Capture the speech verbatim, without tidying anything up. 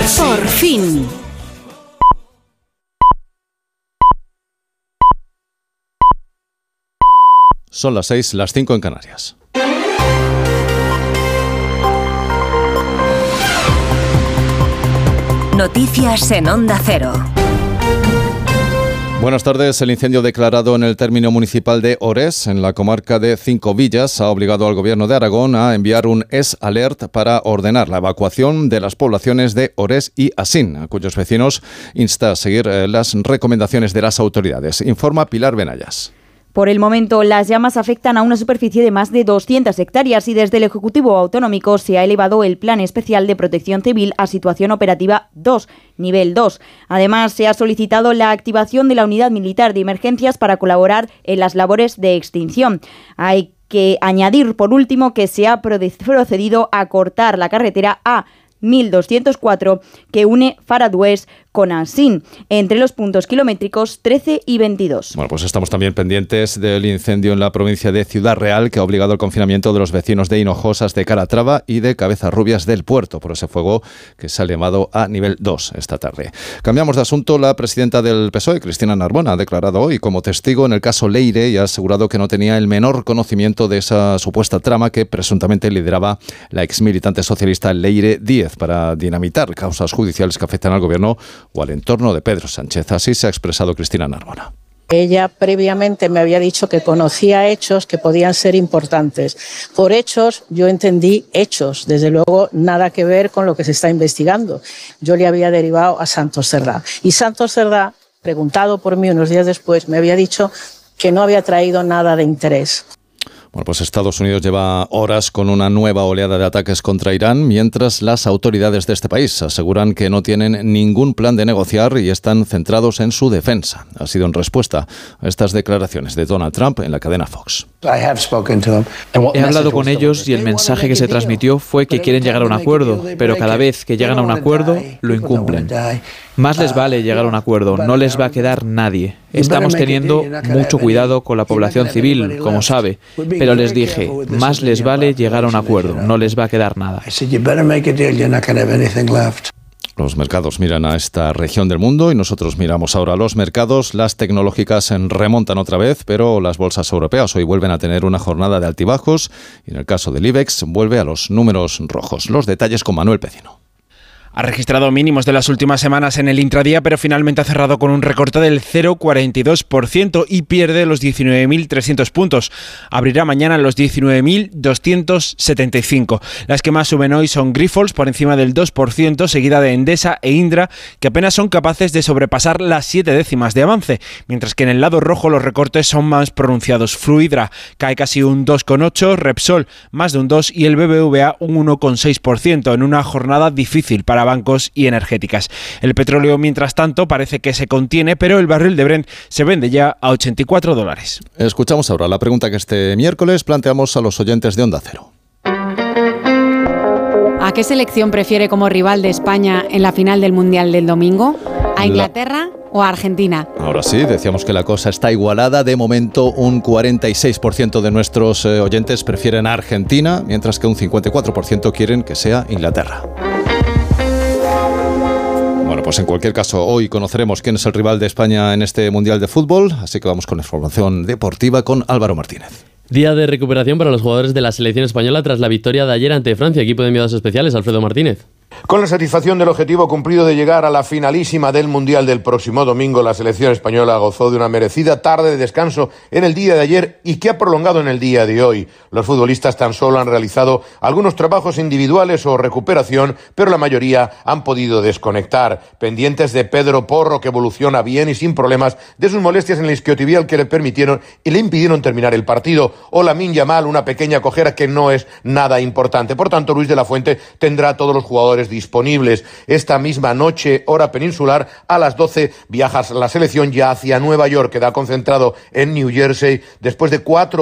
Por fin. Son las seis, las cinco en Canarias. Noticias en Onda Cero. Buenas tardes. El incendio declarado en el término municipal de Orés, en la comarca de Cinco Villas, ha obligado al Gobierno de Aragón a enviar un S-Alert para ordenar la evacuación de las poblaciones de Orés y Asín, a cuyos vecinos insta a seguir las recomendaciones de las autoridades. Informa Pilar Benayas. Por el momento, las llamas afectan a una superficie de más de doscientas hectáreas y desde el Ejecutivo Autonómico se ha elevado el Plan Especial de Protección Civil a Situación Operativa dos, nivel dos. Además, se ha solicitado la activación de la Unidad Militar de Emergencias para colaborar en las labores de extinción. Hay que añadir, por último, que se ha procedido a cortar la carretera A mil doscientos cuatro que une Faradués con Asín, entre los puntos kilométricos trece y veintidós. Bueno, pues estamos también pendientes del incendio en la provincia de Ciudad Real, que ha obligado al confinamiento de los vecinos de Hinojosas de Calatrava y de Cabezarrubias del Puerto, por ese fuego que se ha elevado a nivel dos esta tarde. Cambiamos de asunto. La presidenta del P S O E, Cristina Narbona, ha declarado hoy como testigo en el caso Leire y ha asegurado que no tenía el menor conocimiento de esa supuesta trama que presuntamente lideraba la exmilitante socialista Leire Díez para dinamitar causas judiciales que afectan al gobierno o al entorno de Pedro Sánchez. Así se ha expresado Cristina Narbona. Ella previamente me había dicho que conocía hechos que podían ser importantes. Por hechos, yo entendí hechos, desde luego nada que ver con lo que se está investigando. Yo le había derivado a Santos Cerdá. Y Santos Cerdá, preguntado por mí unos días después, me había dicho que no había traído nada de interés. Bueno, pues Estados Unidos lleva horas con una nueva oleada de ataques contra Irán, mientras las autoridades de este país aseguran que no tienen ningún plan de negociar y están centrados en su defensa. Ha sido en respuesta a estas declaraciones de Donald Trump en la cadena Fox. He hablado con ellos y el mensaje que se transmitió fue que quieren llegar a un acuerdo, pero cada vez que llegan a un acuerdo, lo incumplen. Más les vale llegar a un acuerdo, no les va a quedar nadie. Estamos teniendo mucho cuidado con la población civil, como sabe, pero les dije, más les vale llegar a un acuerdo, no les va a quedar nada. Los mercados miran a esta región del mundo y nosotros miramos ahora a los mercados. Las tecnológicas remontan otra vez, pero las bolsas europeas hoy vuelven a tener una jornada de altibajos y en el caso del IBEX vuelve a los números rojos. Los detalles con Manuel Pecino. Ha registrado mínimos de las últimas semanas en el intradía, pero finalmente ha cerrado con un recorte del cero coma cuarenta y dos por ciento y pierde los diecinueve mil trescientos puntos. Abrirá mañana los diecinueve mil doscientos setenta y cinco. Las que más suben hoy son Grifols, por encima del dos por ciento, seguida de Endesa e Indra, que apenas son capaces de sobrepasar las siete décimas de avance, mientras que en el lado rojo los recortes son más pronunciados. Fluidra cae casi un dos coma ocho por ciento, Repsol más de un dos por ciento y el B B V A un uno coma seis por ciento, en una jornada difícil para bancos y energéticas. El petróleo, mientras tanto, parece que se contiene, pero el barril de Brent se vende ya a ochenta y cuatro dólares. Escuchamos ahora la pregunta que este miércoles planteamos a los oyentes de Onda Cero. ¿A qué selección prefiere como rival de España en la final del Mundial del domingo? ¿A Inglaterra la... o a Argentina? Ahora sí, decíamos que la cosa está igualada. De momento, un cuarenta y seis por ciento de nuestros eh, oyentes prefieren a Argentina, mientras que un cincuenta y cuatro por ciento quieren que sea Inglaterra. Bueno, pues en cualquier caso, hoy conoceremos quién es el rival de España en este Mundial de Fútbol, así que vamos con información deportiva con Álvaro Martínez. Día de recuperación para los jugadores de la selección española tras la victoria de ayer ante Francia. Equipo de enviados especiales, Alfredo Martínez. Con la satisfacción del objetivo cumplido de llegar a la finalísima del Mundial del próximo domingo, la selección española gozó de una merecida tarde de descanso en el día de ayer y que ha prolongado en el día de hoy. Los futbolistas tan solo han realizado algunos trabajos individuales o recuperación, pero la mayoría han podido desconectar. Pendientes de Pedro Porro, que evoluciona bien y sin problemas de sus molestias en el isquiotibial que le permitieron y le impidieron terminar el partido. O Lamine Yamal, una pequeña cojera que no es nada importante. Por tanto, Luis de la Fuente tendrá a todos los jugadores disponibles. Esta misma noche, hora peninsular, a las doce, viaja la selección ya hacia Nueva York, queda concentrado en New Jersey después de cuatro